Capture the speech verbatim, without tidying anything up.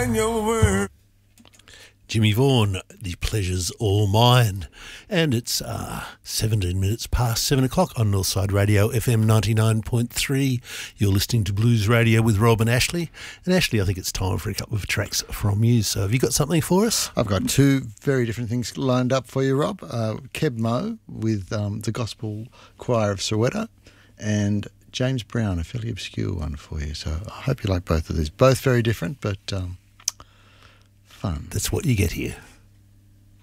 find your word. Jimmy Vaughan, The Pleasure's All Mine. And it's uh, seventeen minutes past seven o'clock on Northside Radio, F M ninety-nine point three. You're listening to Blues Radio with Rob and Ashley. And Ashley, I think it's time for a couple of tracks from you. So have you got something for us? I've got two very different things lined up for you, Rob. Uh, Keb Mo with um, the Gospel Choir of Soweto, and James Brown, a fairly obscure one for you. So I hope you like both of these. Both very different, but... Um, Fun. That's what you get here.